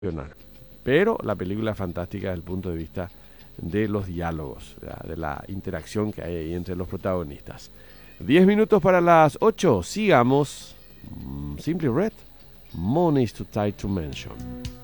Pero la película es fantástica desde el punto de vista de los diálogos, de la interacción que hay ahí entre los protagonistas. 10 minutos para las 8, sigamos. Simply Red, Money's Too Tight to Mention.